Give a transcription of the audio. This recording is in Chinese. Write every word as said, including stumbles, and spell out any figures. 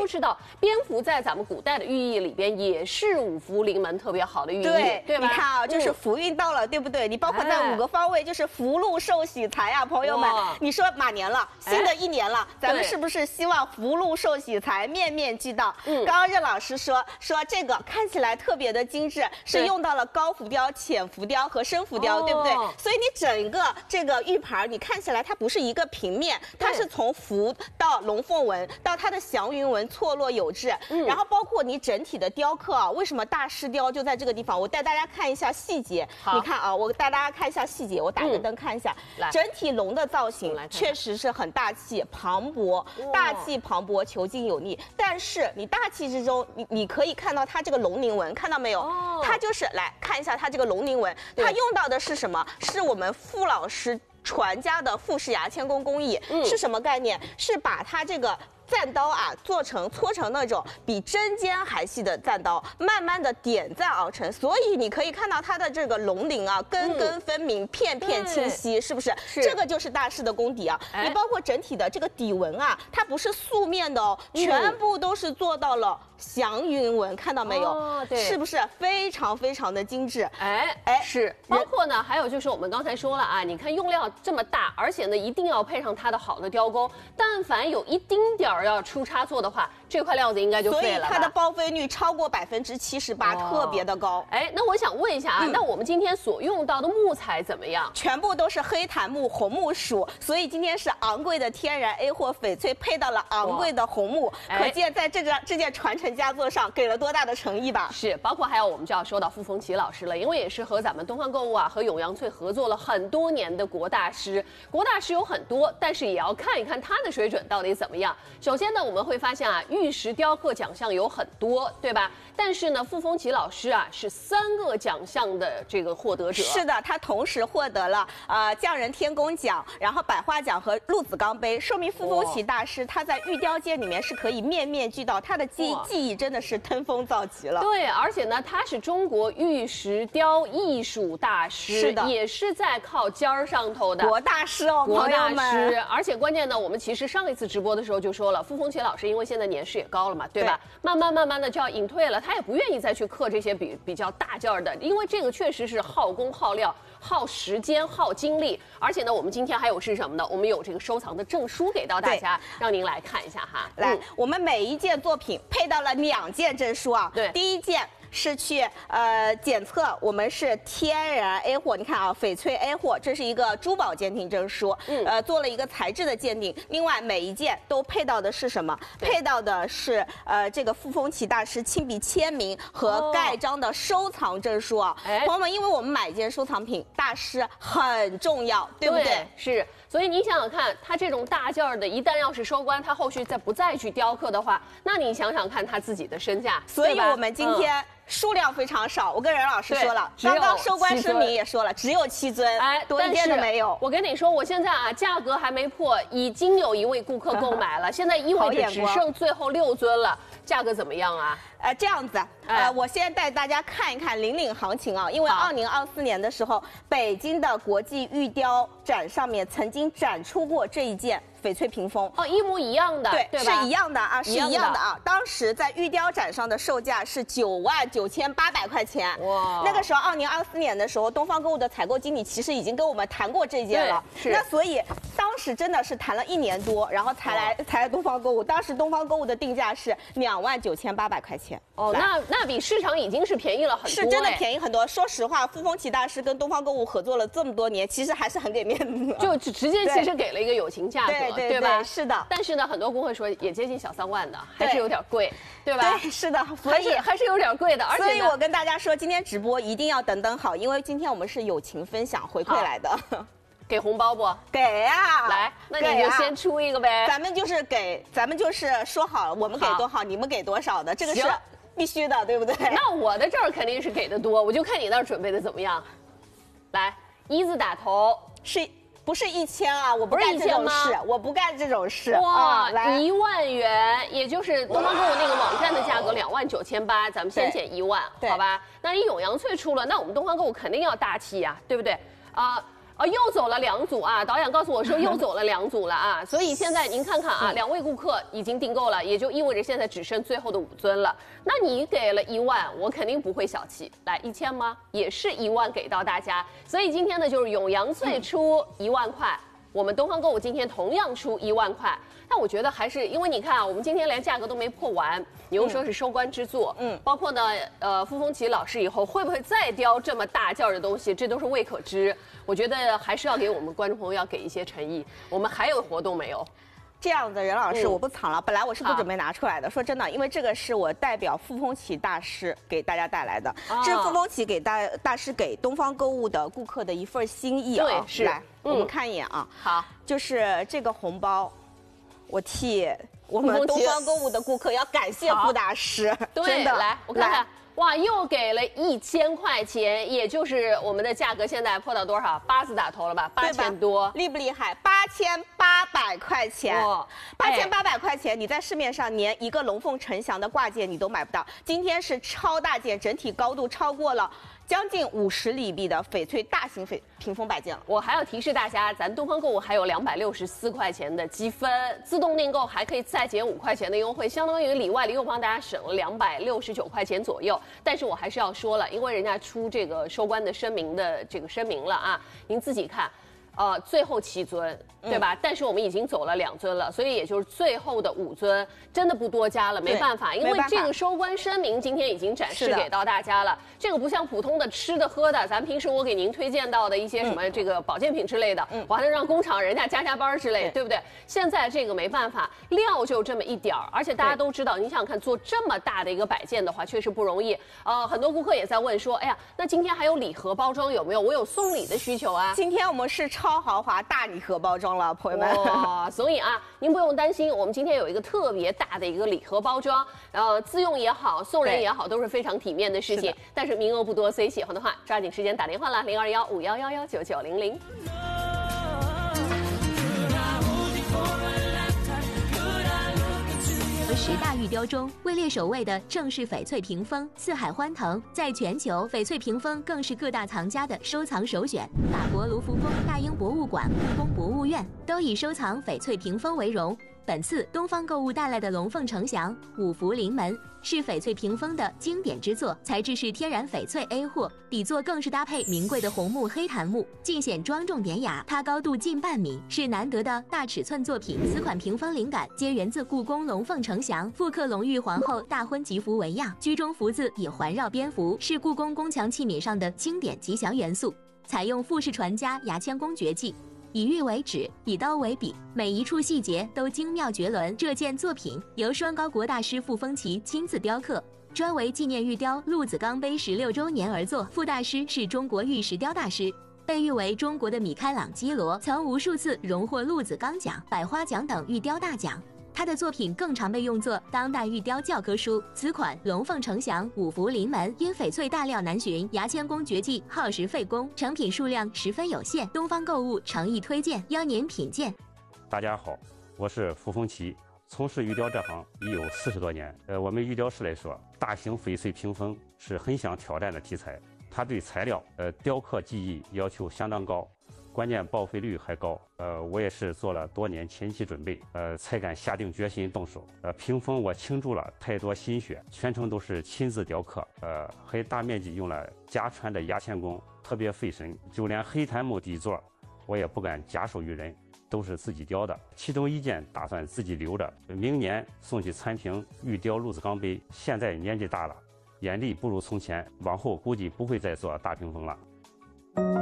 都知道，蝙蝠在咱们古代的寓意里边也是五福临门特别好的寓意， 对， 对吧？ 你看啊，就是福运到了，嗯、对不对？你包括在五个方位，就是福禄寿喜财啊，朋友们。你说马年了，新的一年了，咱们是不是希望福禄寿喜财面面俱到？嗯，刚刚任老师说说这个看起来特别的精致，是用到了高浮雕、浅浮雕和深浮雕，对不对？所以你整个这个玉盘，你看起来它不是一个平面，它是从福到龙凤纹到它的祥云纹错落有致，嗯、然后包括你整体的雕刻啊，为什么大师雕就在这个地方？我带大家看一下细节。你看啊，我带大家看一下细节，我打个灯看一下，嗯、整体龙的造型确实是很大气磅礴，大气磅礴，遒劲有力。但是你大气之中，你你可以看到它这个龙鳞纹，看到没有？哦、它就是来看一下它这个龙鳞纹，它用到的是什么？是我们傅老师传家的傅氏牙嵌工工艺，嗯、是什么概念？是把它这个钻刀啊，做成搓成那种比针尖还细的钻刀，慢慢的点赞而成，所以你可以看到它的这个龙鳞啊，根根分明，片片清晰，是不是？是这个就是大师的功底啊。你包括整体的这个底纹啊，它不是素面的哦，全部都是做到了祥云纹，看到没有？哦，对，是不是非常非常的精致？ 哎哎，是。包括呢，还有就是我们刚才说了啊，你看用料这么大，而且呢一定要配上它的好的雕工，但凡有一丁点儿要出差错的话，这块料子应该就废了吧。 所以它的报废率超过百分之七十八，特别的高。 哎，那我想问一下啊，嗯、那我们今天所用到的木材怎么样？ 全部都是黑檀木、红木属，所以今天是昂贵的天然 A 货翡翠配到了昂贵的红木，可见在这个这件传承佳作上给了多大的诚意吧？ 是，包括还有我们就要说到傅风奇老师了，因为也是和咱们东方购物啊和永阳翠合作了很多年的国大师。国大师有很多，但是也要看一看他的水准到底怎么样。首先呢，我们会发现啊，玉石雕刻奖项有很多，对吧？但是呢，傅风奇老师啊是三个奖项的这个获得者。 是的，他同时获得了呃匠人天工奖，然后百花奖和陆子钢杯，说明傅风奇大师他在玉雕界里面是可以面面俱到，他的技技艺真的是登峰造极了。 对，而且呢，他是中国玉石雕艺术大师， 是的， 也是在靠尖儿上头的国大师哦， 国大师。而且关键呢，我们其实上一次直播的时候就说了，傅风奇老师因为现在年事也高了嘛，对吧？对，慢慢慢慢的就要隐退了，他也不愿意再去刻这些比比较大件的，因为这个确实是耗工耗料、耗时间、耗精力。而且呢，我们今天还有是什么呢？我们有这个收藏的证书给到大家，让您来看一下哈。 来，嗯、我们每一件作品配到了两件证书啊。 对， 第一件是去呃检测我们是天然 A 货，你看啊，翡翠 A 货，这是一个珠宝鉴定证书，嗯，呃，做了一个材质的鉴定。另外每一件都配到的是什么？配到的是呃这个傅风奇大师亲笔签名和盖章的收藏证书啊。哎、哦，朋友们，因为我们买一件收藏品，大师很重要，对不对？ 对，是。所以你想想看，他这种大件儿的，一旦要是收官，他后续再不再去雕刻的话，那你想想看他自己的身价。 所以我们今天、嗯。数量非常少，我跟任老师说了，刚刚收官声明也说了，只有七尊，哎，多一件都没有。 我跟你说，我现在啊，价格还没破，已经有一位顾客购买了，现在意味着只剩最后六尊了，价格怎么样啊？ 呃，这样子，呃，我先带大家看一看领领行情啊，因为二零二四年的时候，北京的国际玉雕展上面曾经展出过这一件翡翠屏风哦，一模一样的， 对， 对是一样的啊，是一样的啊。当时在玉雕展上的售价是九万九千八百块钱，哇！那个时候二零二四年的时候，东方购物的采购经理其实已经跟我们谈过这件了， 是。 那所以当时真的是谈了一年多，然后才来才来东方购物。当时东方购物的定价是两万九千八百块钱。 哦，那那比市场已经是便宜了很多， 是真的便宜很多。说实话，傅风奇大师跟东方购物合作了这么多年，其实还是很给面子， 就直接其实给了一个友情价格， 对对对吧？ 是的。 但是呢，很多工会说也接近小三万的，还是有点贵，对吧？ 对，是的， 还是还是有点贵的。而且， 所以我跟大家说，今天直播一定要等等好，因为今天我们是友情分享回馈来的。 给红包不？ 给呀！ 来，那你就先出一个呗。 咱们就是给，咱们就是说好了，我们给多少，你们给多少的，这个是必须的，对不对？ 那我的这儿肯定是给的多，我就看你那儿准备的怎么样。来，一字打头， 是不是一千啊？我不干这种事，我不干这种事。 哇，一万元，也就是东方购物那个网站的价格两万九千八，咱们先减一万，好吧？那你永阳翠出了，那我们东方购物肯定要大气呀，对不对？啊。 哦，又走了两组啊！导演告诉我说又走了两组了啊！所以现在您看看啊，两位顾客已经订购了，也就意味着现在只剩最后的五尊了。那你给了一万，我肯定不会小气，来一千吗？也是一万给到大家。所以今天呢，就是永阳翠出一万块，我们东方购物今天同样出一万块。但我觉得还是因为你看啊，我们今天连价格都没破完，你又说是收官之作，嗯，包括呢，呃，傅风奇老师以后会不会再雕这么大件的东西，这都是未可知。我觉得还是要给我们观众朋友要给一些诚意。我们还有活动没有？ 这样的任老师，我不藏了。本来我是不准备拿出来的。说真的，因为这个是我代表傅风奇大师给大家带来的，这是傅风奇给大大师给东方购物的顾客的一份心意啊。 对，是。 来，我们看一眼啊。 好， 就是这个红包。我替我们东方购物的顾客要感谢傅大师，真的。 来，我看看，哇，又给了一千块钱，也就是我们的价格现在破到多少？八字打头了吧？八千多， 厉不厉害？八千八百块钱，八千八百块钱，你在市面上连一个龙凤呈祥的挂件你都买不到。今天是超大件，整体高度超过了将近五十厘米的翡翠大型翡屏风摆件了。 我还要提示大家，咱东方购物还有两百六十四块钱的积分，自动订购还可以再减五块钱的优惠，相当于里外里又帮大家省了两百六十九块钱左右。但是我还是要说了，因为人家出这个收官的声明的这个声明了啊，您自己看。呃，最后七尊，对吧？嗯、但是我们已经走了两尊了，所以也就是最后的五尊，真的不多加了，没办法，因为这个收官声明今天已经展示给到大家了。这个不像普通的吃的喝的，咱平时我给您推荐到的一些什么这个保健品之类的，嗯、我还能让工厂人家加加班之类，对不对？现在这个没办法，料就这么一点儿，而且大家都知道，你想想看，做这么大的一个摆件的话，确实不容易。呃，很多顾客也在问说，哎呀，那今天还有礼盒包装有没有？我有送礼的需求啊。 今天我们是超豪华大礼盒包装了，朋友们。 哇，所以啊，您不用担心，我们今天有一个特别大的一个礼盒包装，呃，自用也好，送人也好，都是非常体面的事情。是但是名额不多，所以喜欢的话，抓紧时间打电话啦，零二幺五幺幺幺九九零零。 十大玉雕中位列首位的正是翡翠屏风，四海欢腾。在全球，翡翠屏风更是各大藏家的收藏首选。法国卢浮宫、大英博物馆、故宫博物院都以收藏翡翠屏风为荣。本次东方购物带来的龙凤呈祥、五福临门是翡翠屏风的经典之作，材质是天然翡翠 A 货，底座更是搭配名贵的红木黑檀木，尽显庄重典雅。它高度近半米，是难得的大尺寸作品。此款屏风灵感皆源自故宫龙凤呈祥，复刻隆裕皇后大婚吉服为样，居中福字也环绕蝙蝠，是故宫宫墙器皿上的经典吉祥元素。采用傅氏传家牙签工绝技。以玉为纸，以刀为笔，每一处细节都精妙绝伦。这件作品由双高国大师傅风奇亲自雕刻，专为纪念玉雕陆子钢杯十六周年而作。傅大师是中国玉石雕大师，被誉为中国的米开朗基罗，曾无数次荣获陆子钢奖、百花奖等玉雕大奖。他的作品更常被用作当代玉雕教科书。此款龙凤呈祥、五福临门，因翡翠大料难寻，牙签工绝技耗时费工，成品数量十分有限。东方购物诚意推荐，邀您品鉴。 大家好，我是傅风奇，从事玉雕这行已有四十多年。呃，我们玉雕师来说，大型翡翠屏风是很想挑战的题材，它对材料、呃雕刻技艺要求相当高。关键报废率还高，呃，我也是做了多年前期准备，呃，才敢下定决心动手。呃，屏风我倾注了太多心血，全程都是亲自雕刻，呃，还大面积用了家传的牙签工，特别费神。就连黑檀木底座，我也不敢假手于人，都是自己雕的。其中一件打算自己留着，明年送去参评玉雕陆子钢杯。现在年纪大了，眼力不如从前，往后估计不会再做大屏风了。